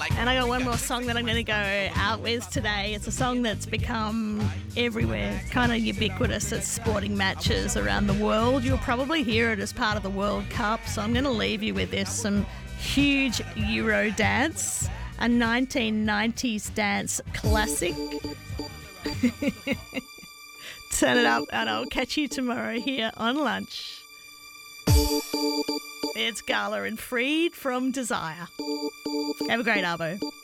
And I got one more song that I'm going to go out with today. It's a song that's become everywhere, kind of ubiquitous at sporting matches around the world. You'll probably hear it as part of the World Cup. So I'm going to leave you with this, some huge Euro dance, a 1990s dance classic. Turn it up and I'll catch you tomorrow here on Lunch. It's Gala and Freed from Desire. Have a great arvo.